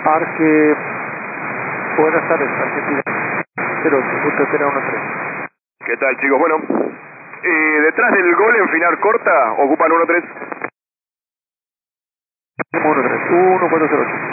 Arge, buenas tardes, Argentina 08, Utopera 13. ¿Qué tal, chicos? Bueno, detrás del gol en final corta, ocupan 1-3. 13, 1-408.